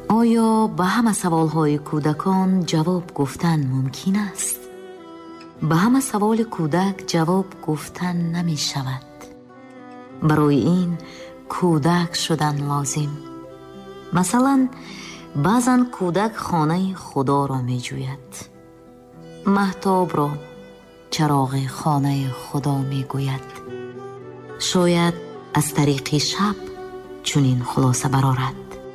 آیا به همه سوالهای کودکان جواب گفتن ممکن است؟ به همه سوال کودک جواب گفتن نمی شود. برای این کودک شدن لازم. مثلا بعضن کودک خانه خدا را می جوید. مهتاب را چراغ خانه خدا می گوید. شاید از طریق شب چنین خلاصه برآورد.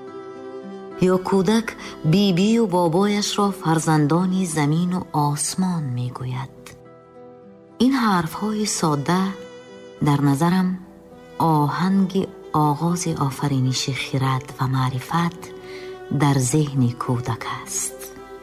یا کودک بیبی و بابایش را فرزندان زمین و آسمان می گوید. این حرفهای ساده در نظرم آهنگ آغاز آفرینش خرد و معرفت در ذهن کودک است.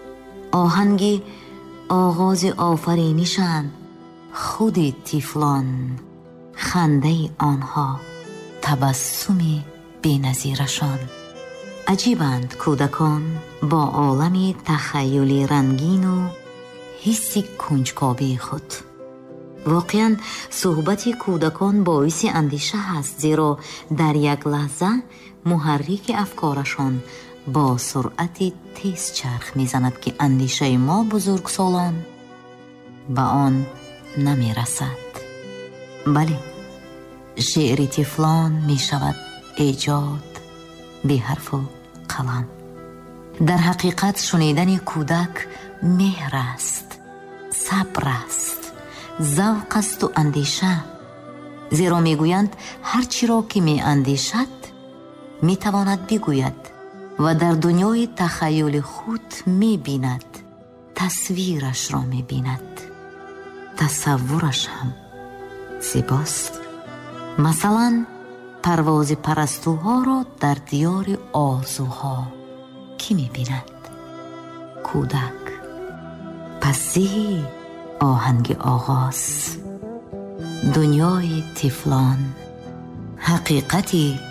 آهنگ آغاز آفرینشند خود طفلان، خنده آنها، تبسم بی‌نظیرشان. عجیبند کودکان با عالم تخیل رنگین و حس کنجکاوی خود. واقعاً صحبت کودکان باعث اندیشه است، زیرا در یک لحظه محرک افکارشان با سرعت تیز چرخ میزند که اندیشه ما بزرگسالان به آن نمی رسد. بله، شعر طفلان می شود ایجاد به حرف و قلم. در حقیقت شنیدن کودک مهر است، صبر است، ذوق است و اندیشه. زیرا میگویند هر چی را که می اندیشد می تواند بگوید و در دنیای تخیل خود می بیند. تصویرش را می بیند. تصورش هم زیباست. مثلا پرواز پرستوها را در دیار آرزوها کی می بیند؟ کودک. پس زی آهنگ آغاز، دنیای طفلان، حقیقتی